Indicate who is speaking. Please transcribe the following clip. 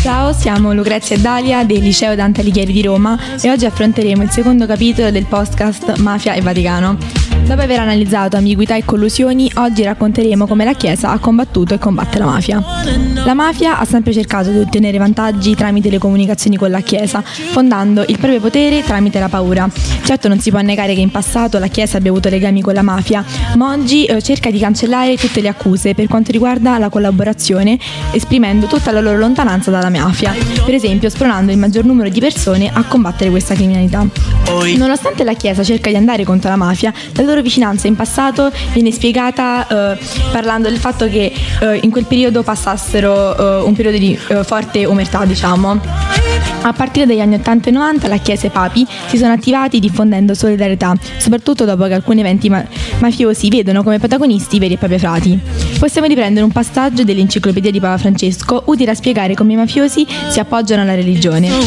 Speaker 1: Ciao, siamo Lucrezia e Dalia del Liceo Dante Alighieri di Roma e oggi affronteremo il secondo capitolo del podcast Mafia e Vaticano. Dopo aver analizzato ambiguità e collusioni, oggi racconteremo come la Chiesa ha combattuto e combatte la mafia. La mafia ha sempre cercato di ottenere vantaggi tramite le comunicazioni con la Chiesa, fondando il proprio potere tramite la paura. Certo, non si può negare che in passato la Chiesa abbia avuto legami con la mafia, ma oggi cerca di cancellare tutte le accuse per quanto riguarda la collaborazione, esprimendo tutta la loro lontananza dalla mafia, per esempio spronando il maggior numero di persone a combattere questa criminalità. Nonostante la Chiesa cerca di andare contro la mafia, la loro vicinanza in passato viene spiegata parlando del fatto che in quel periodo passassero un periodo di forte omertà, diciamo. A partire dagli anni 80 e 90 la Chiesa e i papi si sono attivati diffondendo solidarietà, soprattutto dopo che alcuni eventi mafiosi vedono come protagonisti veri e propri frati. Possiamo riprendere un passaggio dell'enciclopedia di Papa Francesco utile a spiegare come i mafiosi si appoggiano alla religione.